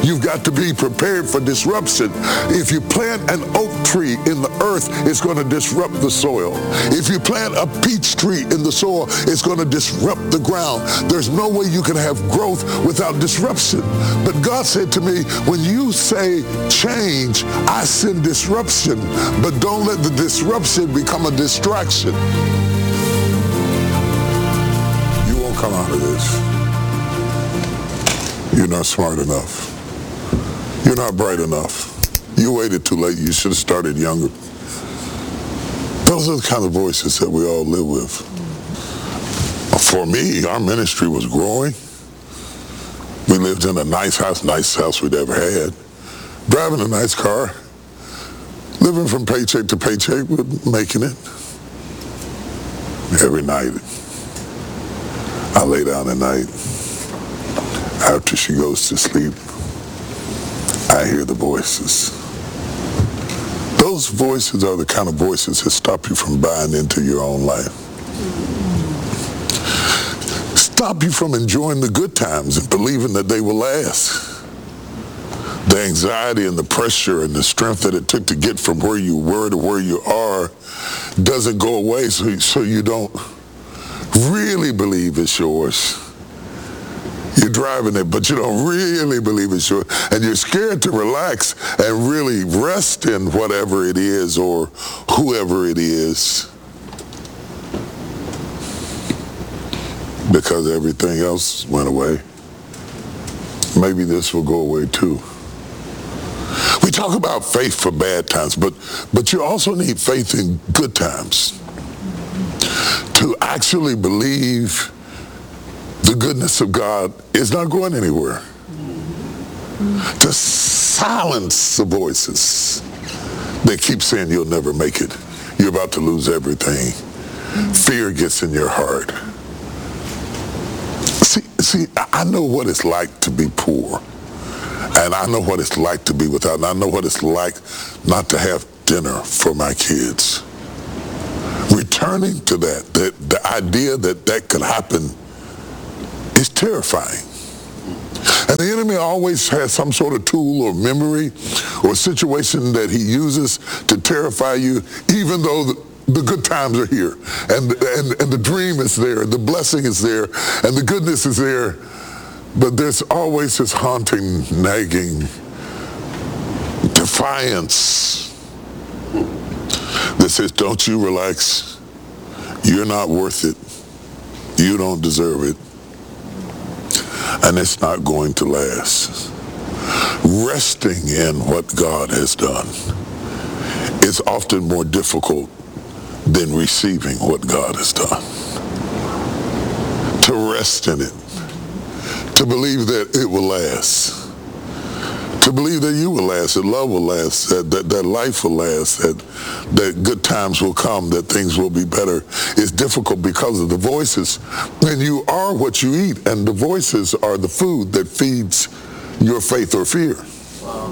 You've got to be prepared for disruption. If you plant an oak tree in the earth, it's going to disrupt the soil. If you plant a peach tree in the soil, it's going to disrupt the ground. There's no way you can have growth without disruption. But God said to me, when you say change, I send disruption, but don't let the disruption become a distraction. You won't come out of this. You're not smart enough. You're not bright enough. You waited too late. You should have started younger. Those are the kind of voices that we all live with. For me, our ministry was growing. We lived in a nicest house we'd ever had. Driving a nice car. Living from paycheck to paycheck, but making it. Every night, I lay down at night. After she goes to sleep, I hear the voices. Those voices are the kind of voices that stop you from buying into your own life. Stop you from enjoying the good times and believing that they will last. The anxiety and the pressure and the strength that it took to get from where you were to where you are doesn't go away, so you don't really believe it's yours. You're driving it, but you don't really believe it's yours. And you're scared to relax and really rest in whatever it is or whoever it is, because everything else went away. Maybe this will go away too. We talk about faith for bad times, but you also need faith in good times to actually believe the goodness of God is not going anywhere. To silence the voices that keep saying you'll never make it. You're about to lose everything. Fear gets in your heart. See, I know what it's like to be poor. And I know what it's like to be without. And I know what it's like not to have dinner for my kids. Returning to that, the idea that could happen is terrifying. And the enemy always has some sort of tool or memory or situation that he uses to terrify you, even though the good times are here and the dream is there, the blessing is there, and the goodness is there. But there's always this haunting, nagging defiance that says, don't you relax. You're not worth it. You don't deserve it. And it's not going to last. Resting in what God has done is often more difficult than receiving what God has done. To rest in it. To believe that it will last. To believe that you will last, that love will last, that life will last, that good times will come, that things will be better. It's difficult because of the voices. And you are what you eat, and the voices are the food that feeds your faith or fear. Wow.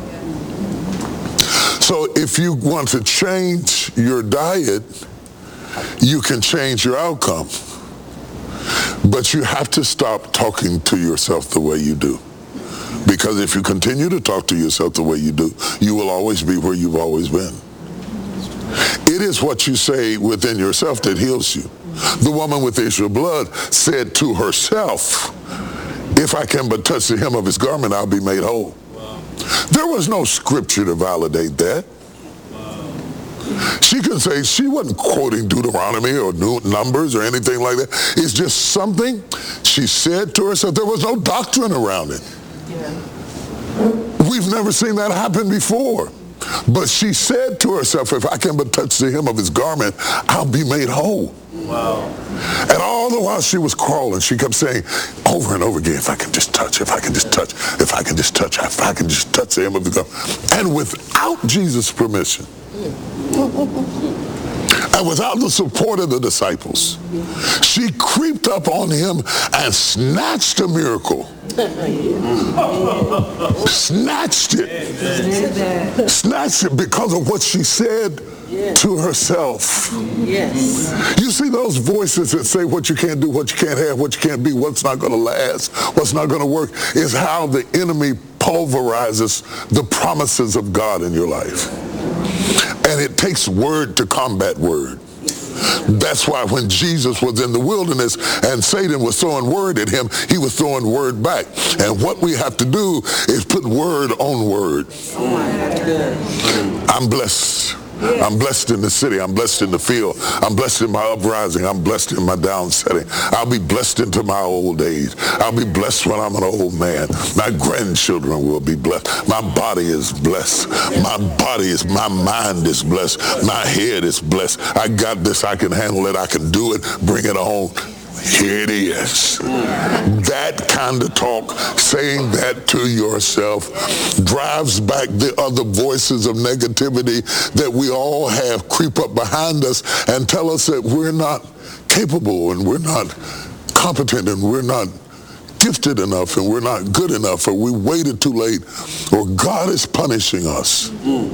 So if you want to change your diet, you can change your outcome. But you have to stop talking to yourself the way you do. Because if you continue to talk to yourself the way you do, you will always be where you've always been. It is what you say within yourself that heals you. The woman with the issue of blood said to herself, if I can but touch the hem of his garment, I'll be made whole. Wow. There was no scripture to validate that. She could say she wasn't quoting Deuteronomy or Numbers or anything like that. It's just something she said to herself. There was no doctrine around it. Yeah. We've never seen that happen before. But she said to herself, if I can but touch the hem of his garment, I'll be made whole. Wow. And all the while she was crawling, she kept saying over and over again, if I can just touch, if I can just touch, if I can just touch, if I can just touch the hem of his garment. And without Jesus' permission, and without the support of the disciples, she creeped up on him and snatched a miracle. Snatched it. Snatched it because of what she said to herself. Yes. You see those voices that say what you can't do, what you can't have, what you can't be, what's not going to last, what's not going to work, is how the enemy pulverizes the promises of God in your life. And it takes word to combat word. That's why when Jesus was in the wilderness and Satan was throwing word at him, he was throwing word back. And what we have to do is put word on word. I'm blessed. I'm blessed in the city. I'm blessed in the field. I'm blessed in my uprising. I'm blessed in my downsetting. I'll be blessed into my old age. I'll be blessed when I'm an old man. My grandchildren will be blessed. My body is blessed. My mind is blessed. My head is blessed. I got this. I can handle it. I can do it. Bring it on. Here it is. That kind of talk, saying that to yourself, drives back the other voices of negativity that we all have creep up behind us and tell us that we're not capable and we're not competent and we're not gifted enough and we're not good enough or we waited too late or God is punishing us.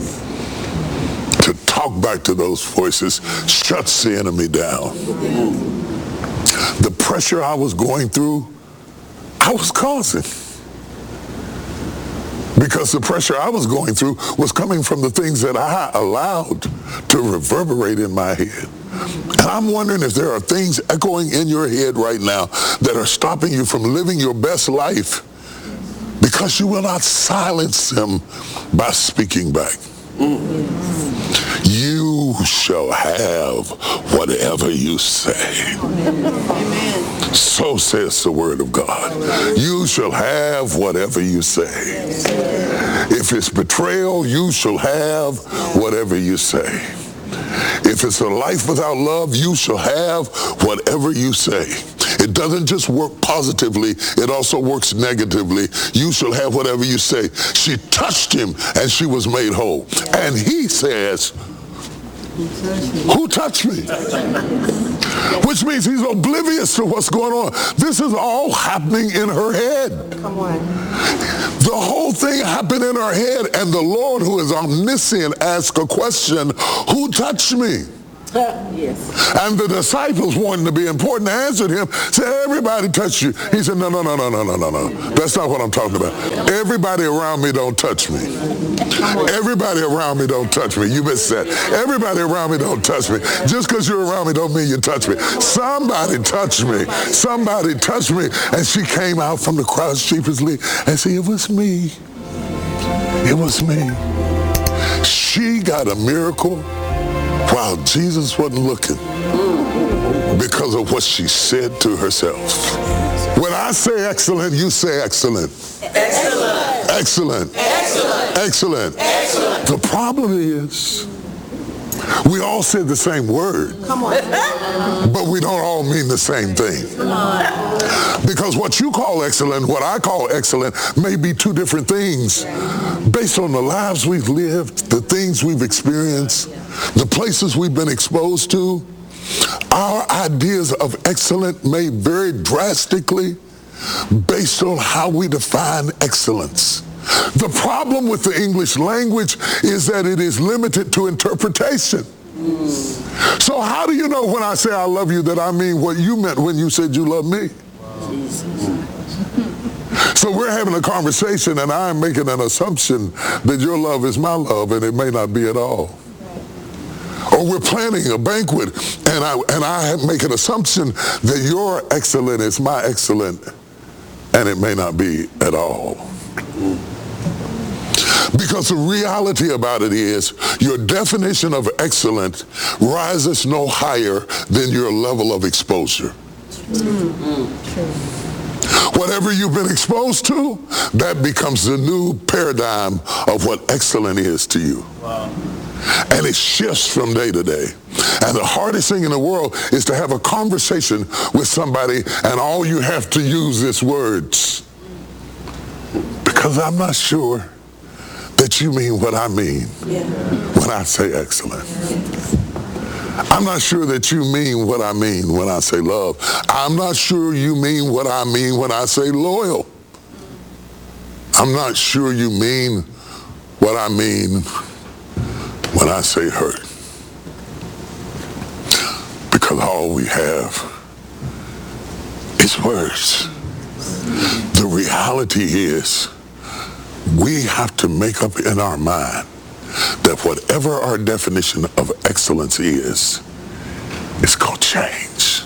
To talk back to those voices shuts the enemy down. The pressure I was going through, I was causing. Because the pressure I was going through was coming from the things that I allowed to reverberate in my head. And I'm wondering if there are things echoing in your head right now that are stopping you from living your best life because you will not silence them by speaking back. You shall have whatever you say. Amen. So says the word of God. You shall have whatever you say. If it's betrayal, you shall have whatever you say. If it's a life without love, you shall have whatever you say. It doesn't just work positively, it also works negatively. You shall have whatever you say. She touched him and she was made whole. And he says, who touched me? Which means he's oblivious to what's going on. This is all happening in her head. Come on. The whole thing happened in her head, and the Lord, who is omniscient, asked a question, who touched me? Yes. And the disciples, wanting to be important, answered him, said, everybody touched you. He said, no. That's not what I'm talking about. Everybody around me don't touch me. Everybody around me don't touch me. You missed that. Everybody around me don't touch me. Just because you're around me don't mean you touch me. Somebody touched me. Somebody touched me. And she came out from the crowd sheepishly and said, it was me. It was me. She got a miracle while Jesus wasn't looking because of what she said to herself. When I say excellent, you say excellent. Excellent. Excellent. Excellent. Excellent. Excellent. The problem is, we all said the same word. Come on. But we don't all mean the same thing. Because what you call excellent, what I call excellent, may be two different things based on the lives we've lived, the things we've experienced, the places we've been exposed to. Our ideas of excellent may vary drastically based on how we define excellence. The problem with the English language is that it is limited to interpretation. So how do you know when I say I love you that I mean what you meant when you said you love me? So we're having a conversation and I'm making an assumption that your love is my love, and it may not be at all. Or we're planning a banquet and I make an assumption that your excellent is my excellent, and it may not be at all. Because the reality about it is your definition of excellent rises no higher than your level of exposure. Whatever you've been exposed to, that becomes the new paradigm of what excellent is to you. Wow. And it shifts from day to day. And the hardest thing in the world is to have a conversation with somebody and all you have to use is words. Because I'm not sure that you mean what I mean when I say excellent. I'm not sure that you mean what I mean when I say love. I'm not sure you mean what I mean when I say loyal. I'm not sure you mean what I mean when I say hurt. Because all we have is words. The reality is we have to make up in our mind that whatever our definition of excellence is, it's going to change.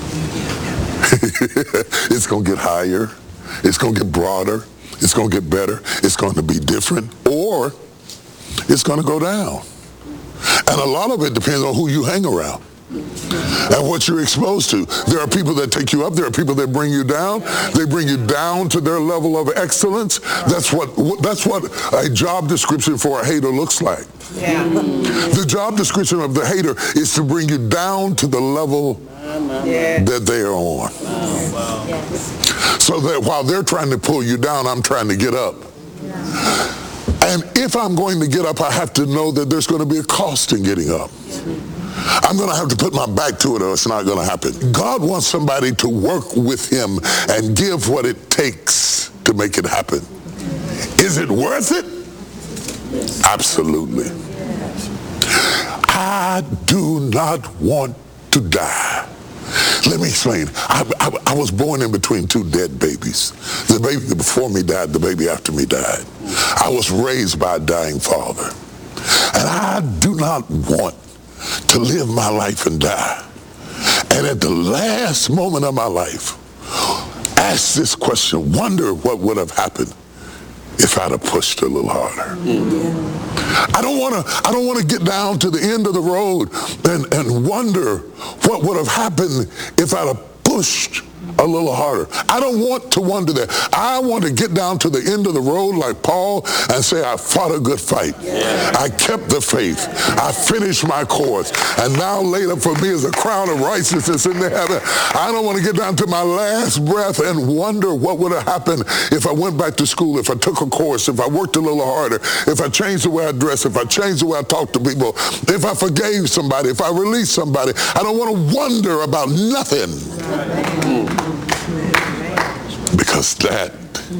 It's going to get higher. It's going to get broader. It's going to get better. It's going to be different, or it's going to go down. And a lot of it depends on who you hang around and what you're exposed to. There are people that take you up. There are people that bring you down. They bring you down to their level of excellence. That's what a job description for a hater looks like. Yeah. The job description of the hater is to bring you down to the level that they are on. So that while they're trying to pull you down, I'm trying to get up. And if I'm going to get up, I have to know that there's going to be a cost in getting up. I'm going to have to put my back to it or it's not going to happen. God wants somebody to work with him and give what it takes to make it happen. Is it worth it? Absolutely. I do not want to die. Let me explain. I was born in between two dead babies. The baby before me died, the baby after me died. I was raised by a dying father. And I do not want to live my life and die. And at the last moment of my life, ask this question, wonder what would have happened if I'd have pushed a little harder. I don't want to get down to the end of the road and wonder what would have happened if I'd have pushed a little harder. I don't want to wonder that. I want to get down to the end of the road like Paul and say, I fought a good fight. I kept the faith. I finished my course. And now laid up for me is a crown of righteousness in the heaven. I don't want to get down to my last breath and wonder what would have happened if I went back to school, if I took a course, if I worked a little harder, if I changed the way I dress, if I changed the way I talk to people, if I forgave somebody, if I released somebody. I don't want to wonder about nothing. Because that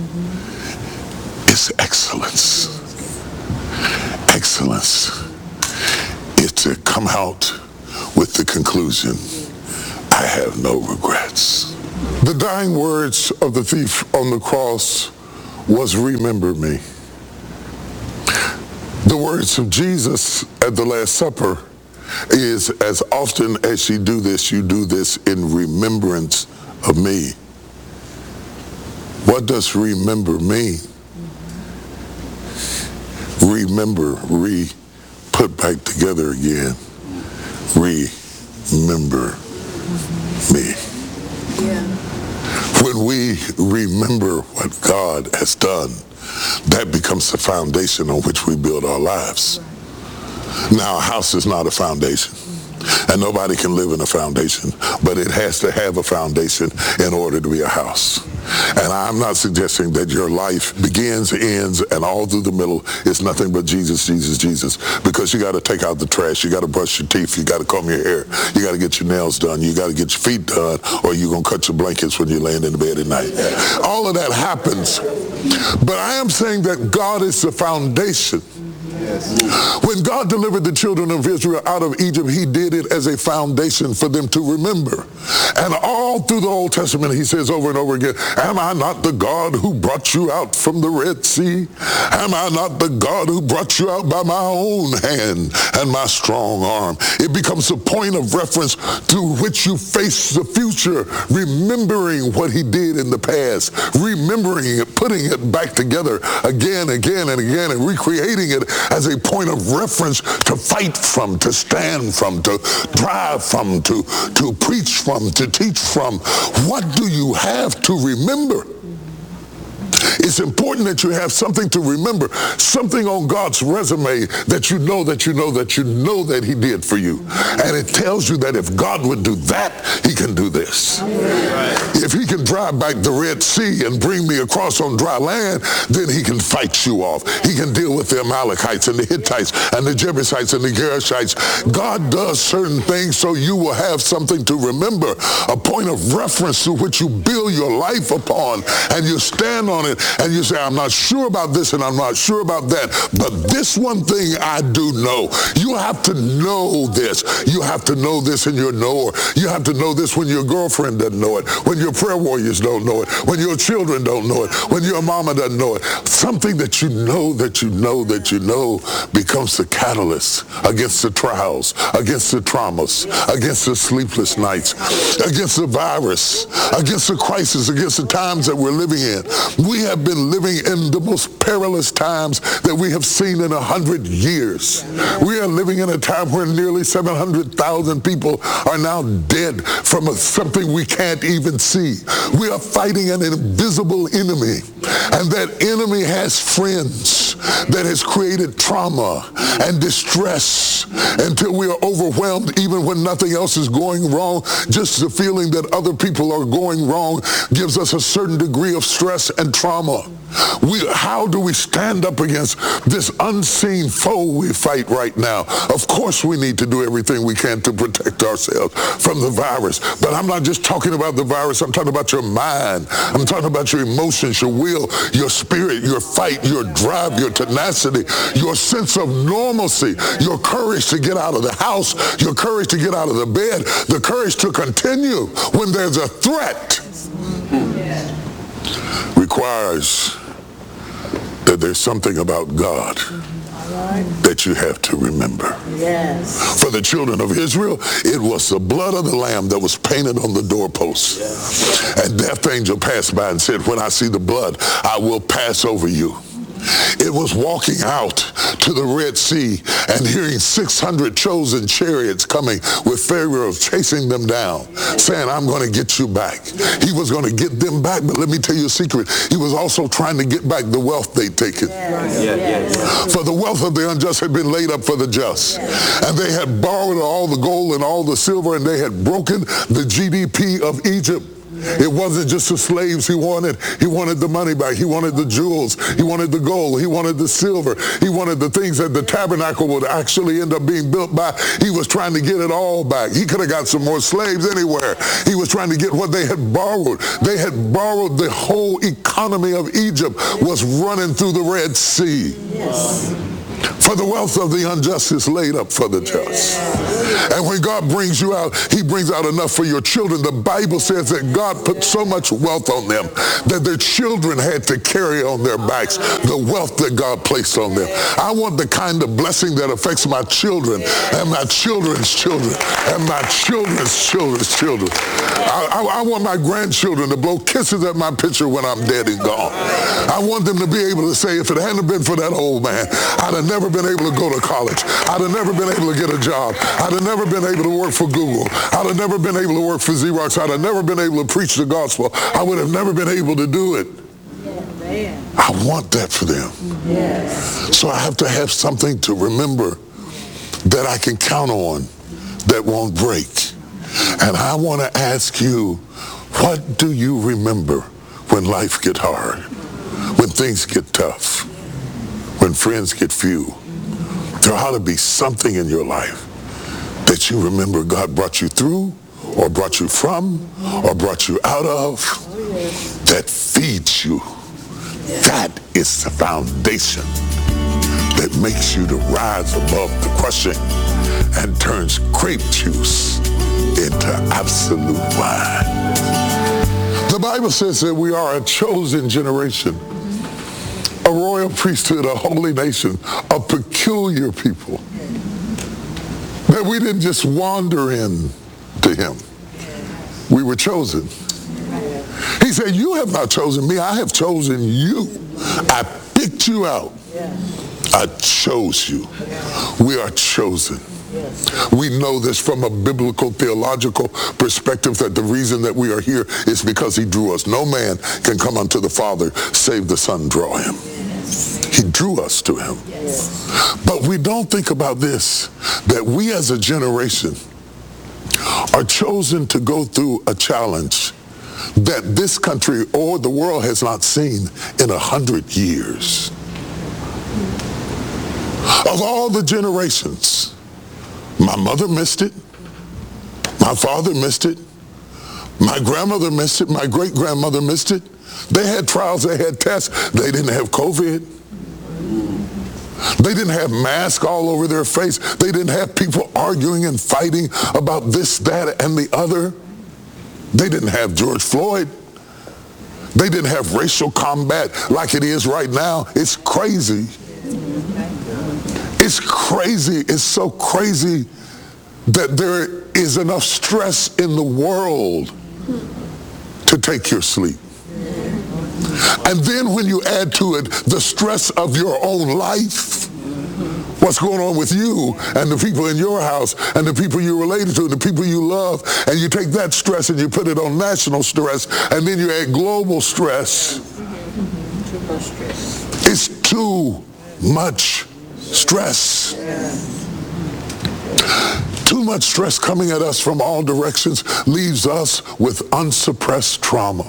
is excellence. Excellence is to come out with the conclusion, I have no regrets. The dying words of the thief on the cross was, remember me. The words of Jesus at the Last Supper is, as often as you do this in remembrance of me. What does remember mean? Remember, put back together again. Remember me. Yeah. When we remember what God has done, that becomes the foundation on which we build our lives. Right. Now, a house is not a foundation. And nobody can live in a foundation, but it has to have a foundation in order to be a house. And I'm not suggesting that your life begins, ends, and all through the middle is nothing but Jesus, Jesus, Jesus. Because you got to take out the trash, you got to brush your teeth, you got to comb your hair, you got to get your nails done, you got to get your feet done, or you're going to cut your blankets when you're laying in the bed at night. All of that happens. But I am saying that God is the foundation. When God delivered the children of Israel out of Egypt, he did it as a foundation for them to remember. And all through the Old Testament, he says over and over again, am I not the God who brought you out from the Red Sea? Am I not the God who brought you out by my own hand and my strong arm? It becomes a point of reference to which you face the future, remembering what he did in the past, remembering it, putting it back together again, again, and again, and recreating it as a point of reference to fight from, to stand from, to drive from, to preach from, to teach from. What do you have to remember? It's important that you have something to remember, something on God's resume that you know that he did for you. And it tells you that if God would do that, he can do this. If he can drive back the Red Sea and bring me across on dry land, then he can fight you off. He can deal with the Amalekites and the Hittites and the Jebusites and the Gerishites. God does certain things so you will have something to remember, a point of reference to which you build your life upon, and you stand on it And you say, I'm not sure about this and I'm not sure about that. But this one thing I do know. You have to know this. You have to know this in your knower. You have to know this when your girlfriend doesn't know it, when your prayer warriors don't know it, when your children don't know it, when your mama doesn't know it. Something that you know becomes the catalyst against the trials, against the traumas, against the sleepless nights, against the virus, against the crisis, against the times that we're living in. We have been living in the most perilous times that we have seen in 100 years. We are living in a time where nearly 700,000 people are now dead from something we can't even see. We are fighting an invisible enemy, and that enemy has friends that has created trauma and distress until we are overwhelmed even when nothing else is going wrong. Just the feeling that other people are going wrong gives us a certain degree of stress and trauma. How do we stand up against this unseen foe we fight right now? Of course we need to do everything we can to protect ourselves from the virus. But I'm not just talking about the virus. I'm talking about your mind. I'm talking about your emotions, your will, your spirit, your fight, your drive, your tenacity, your sense of normalcy, your courage to get out of the house, your courage to get out of the bed, the courage to continue when there's a threat. Requires that there's something about God that you have to remember. Yes. For the children of Israel, it was the blood of the lamb that was painted on the doorposts. Yes. And death angel passed by and said, when I see the blood, I will pass over you. It was walking out to the Red Sea and hearing 600 chosen chariots coming with Pharaoh chasing them down, saying, I'm going to get you back. He was going to get them back, but let me tell you a secret. He was also trying to get back the wealth they'd taken. For the wealth of the unjust had been laid up for the just. And they had borrowed all the gold and all the silver, and they had broken the GDP of Egypt. It wasn't just the slaves he wanted. He wanted the money back. He wanted the jewels. He wanted the gold. He wanted the silver. He wanted the things that the tabernacle would actually end up being built by. He was trying to get it all back. He could have got some more slaves anywhere. He was trying to get what they had borrowed. They had borrowed the whole economy of Egypt was running through the Red Sea. Yes. For the wealth of the unjust is laid up for the just. And when God brings you out, he brings out enough for your children. The Bible says that God put so much wealth on them that their children had to carry on their backs the wealth that God placed on them. I want the kind of blessing that affects my children and my children's children and my children's children's children. I want my grandchildren to blow kisses at my picture when I'm dead and gone. I want them to be able to say, if it hadn't been for that old man, I'd have never been able to go to college. I'd have never been able to get a job. I'd have never been able to work for Google. I'd have never been able to work for Xerox. I'd have never been able to preach the gospel. I would have never been able to do it. I want that for them. Yes. So I have to have something to remember that I can count on that won't break. And I want to ask you, what do you remember when life gets hard, when things get tough, when friends get few? There ought to be something in your life that you remember God brought you through or brought you from or brought you out of that feeds you. That is the foundation that makes you to rise above the crushing and turns grape juice into absolute wine. The Bible says that we are a chosen generation, a royal priesthood, a holy nation, a peculiar people. That we didn't just wander in to him. We were chosen. He said, you have not chosen me, I have chosen you. I picked you out. I chose you. We are chosen. We know this from a biblical theological perspective, that the reason that we are here is because he drew us. No man can come unto the Father save the Son draw him. He drew us to him. But we don't think about this, that we as a generation are chosen to go through a challenge that this country or the world has not seen in 100 years. Of all the generations, my mother missed it, my father missed it, my grandmother missed it, my great-grandmother missed it, They had trials, they had tests. They didn't have COVID. They didn't have masks all over their face. They didn't have people arguing and fighting about this, that, and the other. They didn't have George Floyd. They didn't have racial combat like it is right now. It's crazy. It's crazy. It's so crazy that there is enough stress in the world to take your sleep. And then when you add to it the stress of your own life, what's going on with you and the people in your house and the people you're related to and the people you love, and you take that stress and you put it on national stress, and then you add global stress. It's too much stress. Too much stress coming at us from all directions leaves us with unsuppressed trauma.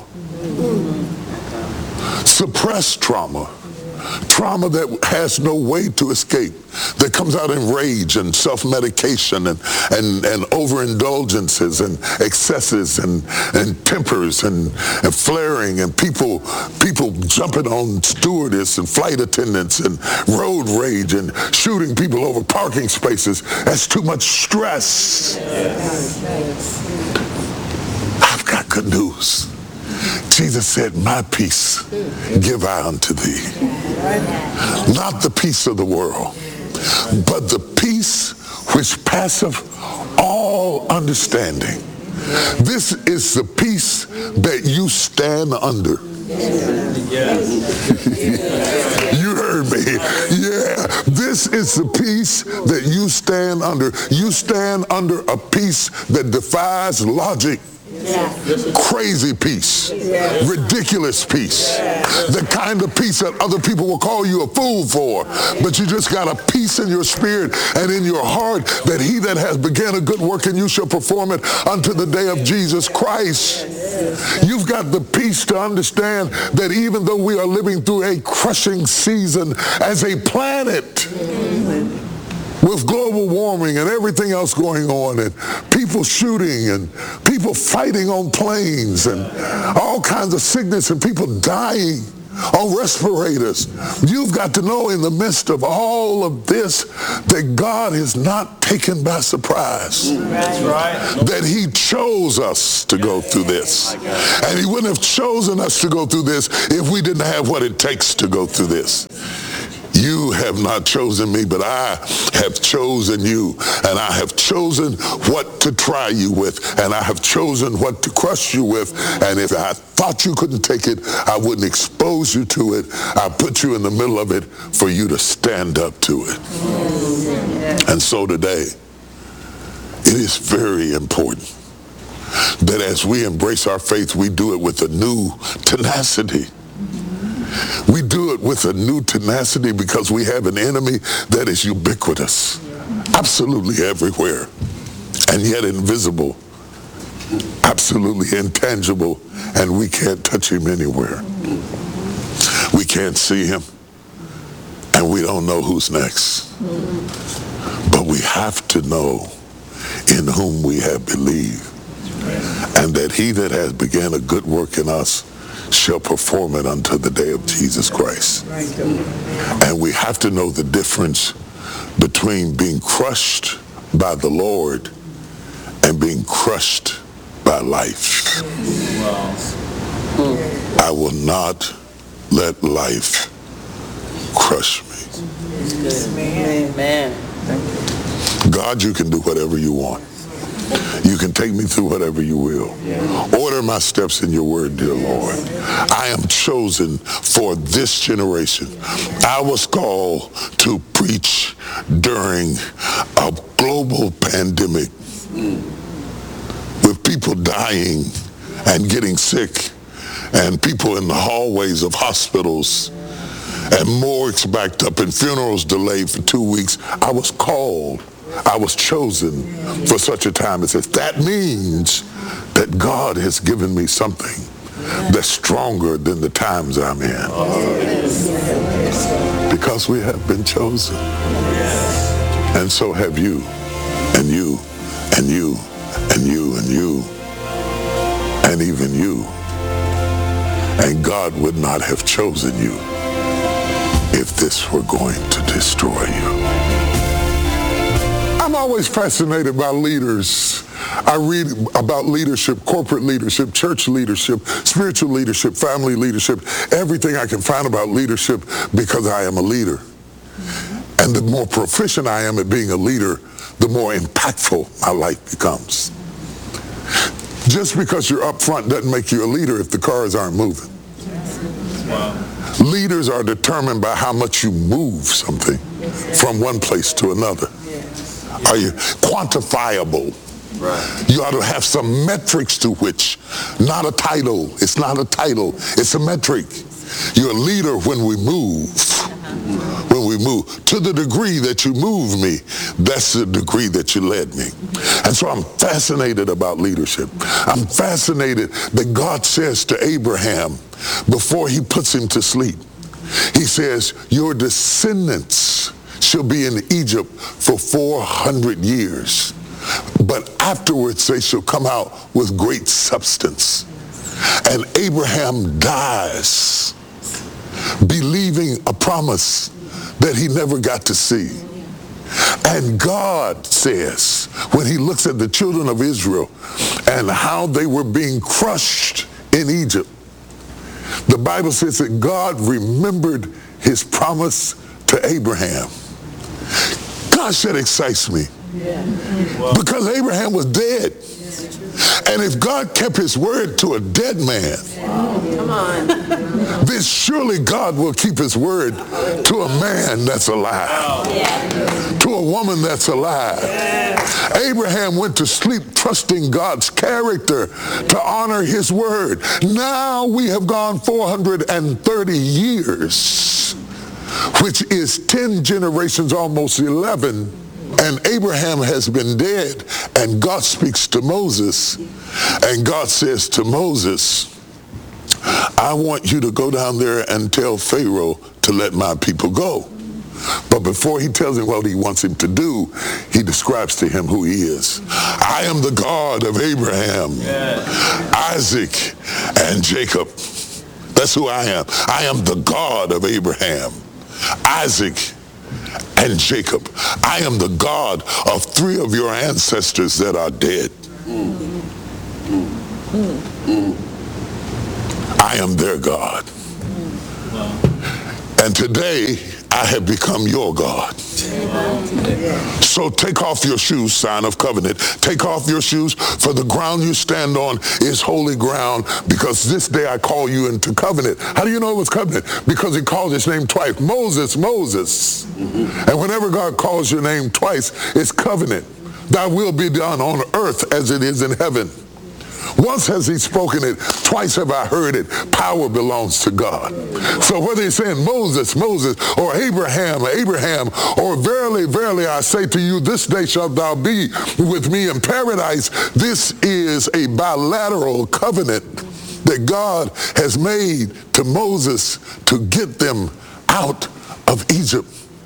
Suppressed trauma. Trauma that has no way to escape, that comes out in rage and self-medication and overindulgences and excesses and tempers and flaring and people jumping on stewardess and flight attendants and road rage and shooting people over parking spaces. That's too much stress. I've got good news. Jesus said, my peace give I unto thee. Not the peace of the world, but the peace which passeth all understanding. This is the peace that you stand under. You heard me. Yeah. This is the peace that you stand under. You stand under a peace that defies logic. Crazy peace, ridiculous peace, the kind of peace that other people will call you a fool for, but you just got a peace in your spirit and in your heart that he that has begun a good work in you shall perform it unto the day of Jesus Christ. You've got the peace to understand that even though we are living through a crushing season as a planet, with global warming and everything else going on and people shooting and people fighting on planes and all kinds of sickness and people dying on respirators. You've got to know in the midst of all of this that God is not taken by surprise. That's right. That he chose us to go through this. And he wouldn't have chosen us to go through this if we didn't have what it takes to go through this. You have not chosen me, but I have chosen you, and I have chosen what to try you with, and I have chosen what to crush you with, and if I thought you couldn't take it, I wouldn't expose you to it. I put you in the middle of it for you to stand up to it. And so today, it is very important that as we embrace our faith, we do it with a new tenacity. We do it with a new tenacity because we have an enemy that is ubiquitous, absolutely everywhere, and yet invisible, absolutely intangible, and we can't touch him anywhere. We can't see him, and we don't know who's next. But we have to know in whom we have believed, and that he that has begun a good work in us shall perform it unto the day of Jesus Christ. And we have to know the difference between being crushed by the Lord and being crushed by life. I will not let life crush me. Amen. God, you can do whatever you want. You can take me through whatever you will. Order my steps in your word, dear Lord. I am chosen for this generation. I was called to preach during a global pandemic with people dying and getting sick and people in the hallways of hospitals and morgues backed up and funerals delayed for 2 weeks. I was called. I was chosen for such a time as this. That means that God has given me something that's stronger than the times I'm in. Because we have been chosen. And so have you, and you, and you, and you, and you, and even you. And God would not have chosen you if this were going to destroy you. I'm always fascinated by leaders. I read about leadership, corporate leadership, church leadership, spiritual leadership, family leadership, everything I can find about leadership because I am a leader. And the more proficient I am at being a leader, the more impactful my life becomes. Just because you're up front doesn't make you a leader if the cars aren't moving. Wow. Leaders are determined by how much you move something from one place to another. Are you quantifiable? Right. You ought to have some metrics to which, not a title. It's not a title. It's a metric. You're a leader when we move. When we move. To the degree that you move me, that's the degree that you led me. And so I'm fascinated about leadership. I'm fascinated that God says to Abraham before he puts him to sleep, he says, your descendants shall be in Egypt for 400 years. But afterwards they shall come out with great substance. And Abraham dies believing a promise that he never got to see. And God says, when he looks at the children of Israel and how they were being crushed in Egypt, the Bible says that God remembered his promise to Abraham. Gosh, that excites me. Yeah. Because Abraham was dead. And if God kept his word to a dead man, come on, then surely God will keep his word to a man that's alive, to a woman that's alive. Abraham went to sleep trusting God's character to honor his word. Now we have gone 430 years, which is 10 generations, almost 11. And Abraham has been dead, and God speaks to Moses, and God says to Moses, I want you to go down there and tell Pharaoh to let my people go. But before he tells him what he wants him to do, he describes to him who he is. I am the God of Abraham, Isaac, and Jacob. That's who I am. I am the God of Abraham, Isaac, and Jacob. I am the God of 3 of your ancestors that are dead. I am their God. And today, I have become your God. So take off your shoes, sign of covenant. Take off your shoes, for the ground you stand on is holy ground, because this day I call you into covenant. How do you know it was covenant? Because he called his name twice. Moses, Moses. And whenever God calls your name twice, it's covenant. Thy will be done on earth as it is in heaven. Once has he spoken it, twice have I heard it. Power belongs to God. So whether he's saying Moses, Moses, or Abraham, Abraham, or verily, verily, I say to you, this day shalt thou be with me in paradise, this is a bilateral covenant that God has made to Moses to get them out of Egypt.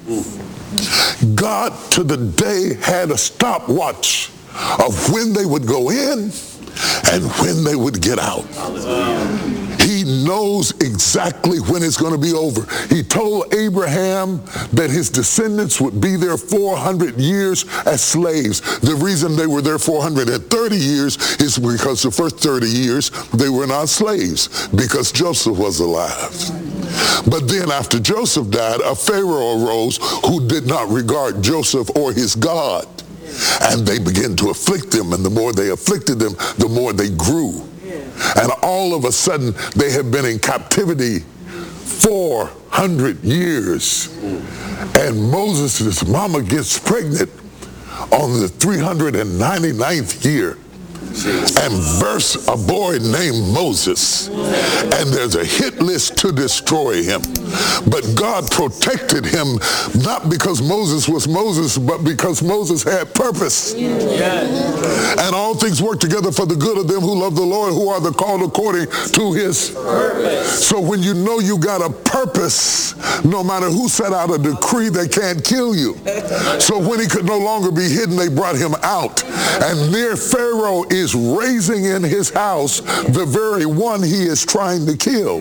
God to the day had a stopwatch of when they would go in and when they would get out. He knows exactly when it's going to be over. He told Abraham that his descendants would be there 400 years as slaves. The reason they were there 430 years is because the first 30 years they were not slaves, because Joseph was alive. But then after Joseph died, a Pharaoh arose who did not regard Joseph or his God. And they began to afflict them, and the more they afflicted them, the more they grew. And all of a sudden, they have been in captivity 400 years. And Moses' mama gets pregnant on the 399th year and births a boy named Moses. And there's a hit list to destroy him. But God protected him, not because Moses was Moses, but because Moses had purpose. And all things work together for the good of them who love the Lord, who are the called according to his purpose. So when you know you got a purpose, no matter who set out a decree, they can't kill you. So when he could no longer be hidden, they brought him out. And near Pharaoh is raising in his house the very one he is trying to kill.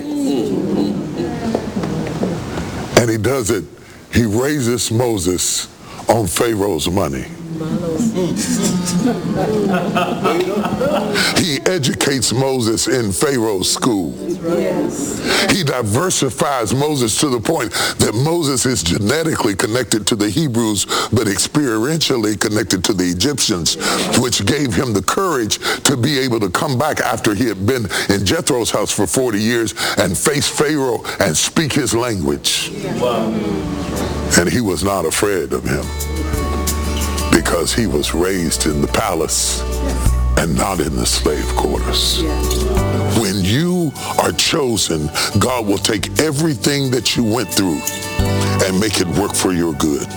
And he does it. He raises Moses on Pharaoh's money. He educates Moses in Pharaoh's school. He diversifies Moses to the point that Moses is genetically connected to the Hebrews, but experientially connected to the Egyptians, which gave him the courage to be able to come back after he had been in Jethro's house for 40 years and face Pharaoh and speak his language. And he was not afraid of him, because he was raised in the palace and not in the slave quarters. When you are chosen, God will take everything that you went through and make it work for your good.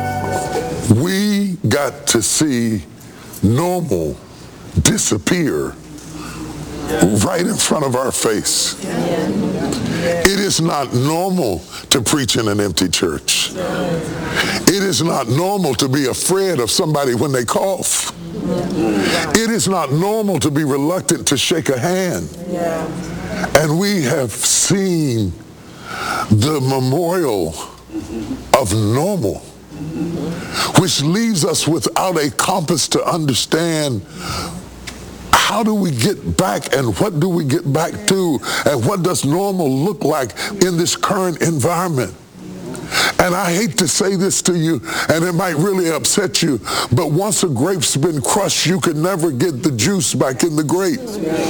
We got to see normal disappear right in front of our face. It is not normal to preach in an empty church. It is not normal to be afraid of somebody when they cough. It is not normal to be reluctant to shake a hand. And we have seen the memorial of normal, which leaves us without a compass to understand how do we get back and what do we get back to, and what does normal look like in this current environment. And I hate to say this to you, and it might really upset you, but once a grape's been crushed, you can never get the juice back in the grape.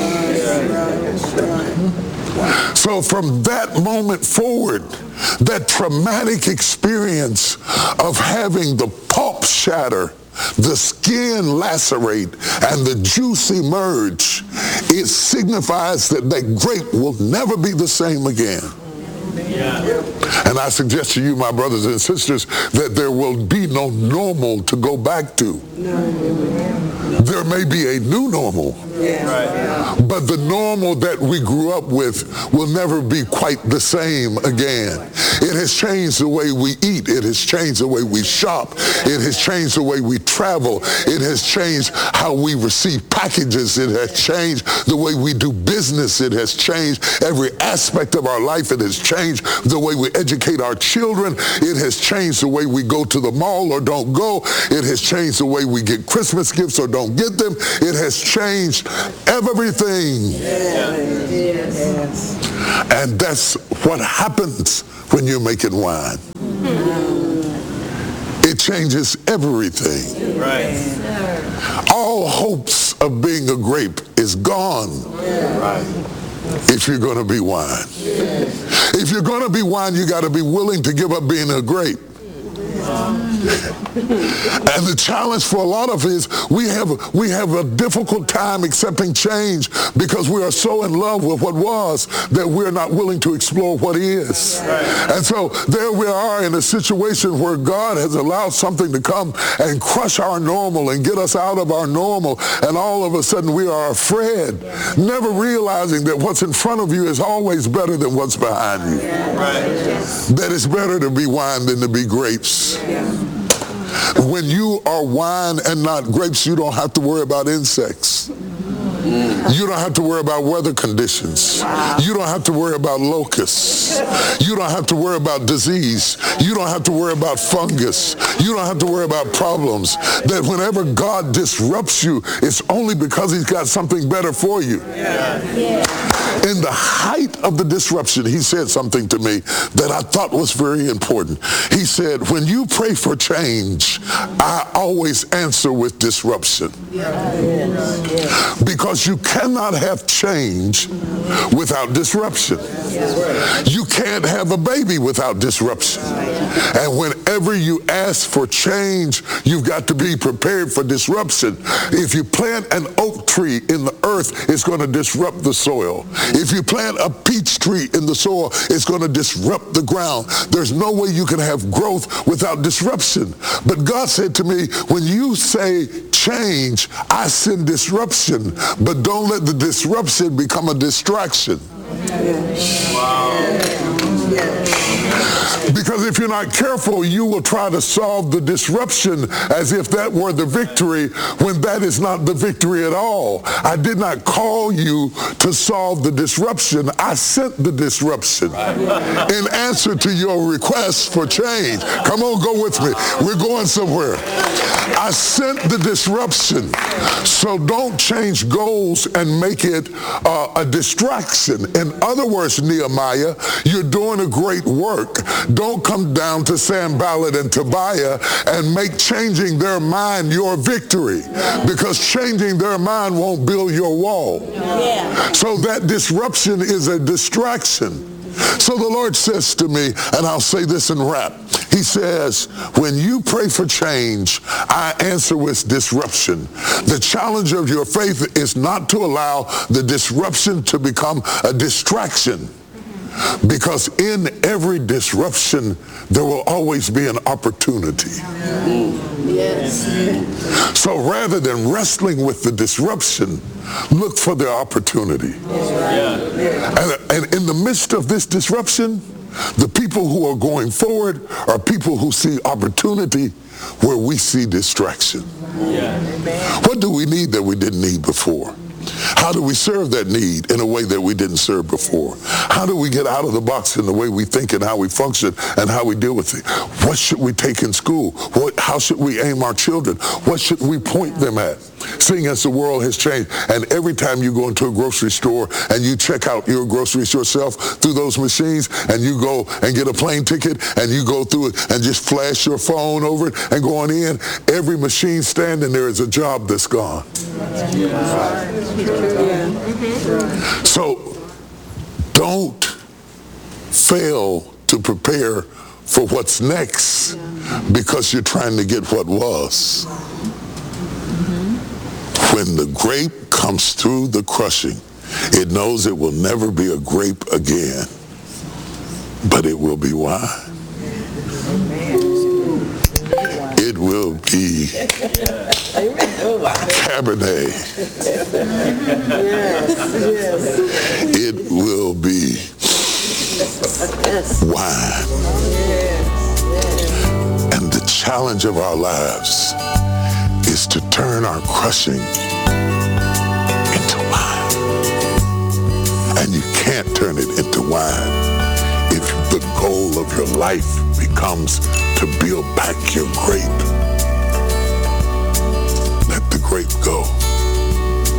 So from that moment forward, that traumatic experience of having the pulp shatter, the skin lacerate, and the juice emerge, it signifies that that grape will never be the same again. And I suggest to you, my brothers and sisters, that there will be no normal to go back to. There may be a new normal, but the normal that we grew up with will never be quite the same again. It has changed the way we eat. It has changed the way we shop. It has changed the way we travel. It has changed how we receive packages. It has changed the way we do business. It has changed every aspect of our life. It has changed the way we educate our children. It has changed the way we go to the mall or don't go. It has changed the way we get Christmas gifts or don't get them. It has changed everything. And that's what happens when you're making wine. It changes everything. All hopes of being a grape is gone if you're going to be wine. If you're going to be wine, you got to be willing to give up being a grape. And the challenge for a lot of us is we have a difficult time accepting change because we are so in love with what was that we're not willing to explore what is. And so there we are in a situation where God has allowed something to come and crush our normal and get us out of our normal, and all of a sudden we are afraid, never realizing that what's in front of you is always better than what's behind you. That it's better to be wine than to be grapes. When you are wine and not grapes, you don't have to worry about insects. You don't have to worry about weather conditions. You don't have to worry about locusts. You don't have to worry about disease. You don't have to worry about fungus. You don't have to worry about problems. That whenever God disrupts you, it's only because he's got something better for you. In the height of the disruption, he said something to me that I thought was very important. He said, when you pray for change, I always answer with disruption. Because you cannot have change without disruption. You can't have a baby without disruption. And whenever you ask for change, you've got to be prepared for disruption. If you plant an oak tree in the earth, it's going to disrupt the soil. If you plant a peach tree in the soil, it's going to disrupt the ground. There's no way you can have growth without disruption. But God said to me, when you say change, I send disruption, but don't let the disruption become a distraction. Because if you're not careful, you will try to solve the disruption as if that were the victory, when that is not the victory at all. I did not call you to solve the disruption. I sent the disruption in answer to your request for change. Come on, go with me. We're going somewhere. I sent the disruption. So don't change goals and make it a distraction. In other words, Nehemiah, you're doing a great work. Don't come down to Sanballat and Tobiah and make changing their mind your victory, because changing their mind won't build your wall. So that disruption is a distraction. So the Lord says to me, and I'll say this in wrap, he says, when you pray for change, I answer with disruption. The challenge of your faith is not to allow the disruption to become a distraction, because in every disruption, there will always be an opportunity. So rather than wrestling with the disruption, look for the opportunity. And in the midst of this disruption, the people who are going forward are people who see opportunity where we see distraction. What do we need that we didn't need before? How do we serve that need in a way that we didn't serve before? How do we get out of the box in the way we think and how we function and how we deal with it? What should we take in school? How should we aim our children? What should we point them at? Seeing as the world has changed, and every time you go into a grocery store and you check out your groceries yourself through those machines, and you go and get a plane ticket and you go through it and just flash your phone over it and go on in, every machine standing there is a job that's gone. So don't fail to prepare for what's next because you're trying to get what was. When the grape comes through the crushing, it knows it will never be a grape again, but it will be wine. It will be Cabernet. It will be wine. And the challenge of our lives is to turn our crushing into wine. And you can't turn it into wine if the goal of your life becomes to build back your